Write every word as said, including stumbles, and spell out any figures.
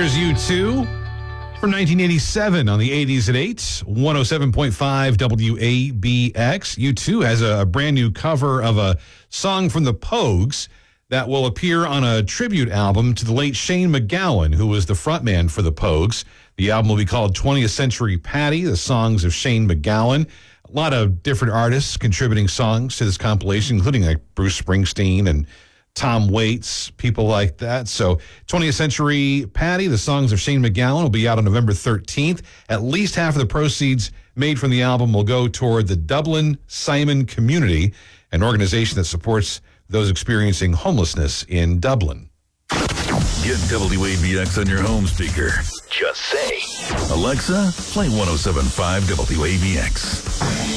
Here's U two from nineteen eighty-seven on the eighties at eight, one oh seven point five W A B X. U two has a, a brand new cover of a song from the Pogues that will appear on a tribute album to the late Shane MacGowan, who was the frontman for the Pogues. The album will be called twentieth Century Patty, the songs of Shane MacGowan. A lot of different artists contributing songs to this compilation, including like Bruce Springsteen and Tom Waits, people like that. So twentieth Century Patty, the songs of Shane MacGowan, will be out on November thirteenth. At least half of the proceeds made from the album will go toward the Dublin Simon Community, an organization that supports those experiencing homelessness in Dublin. Get W A B X on your home speaker. Just say, Alexa, play one oh seven point five W A B X.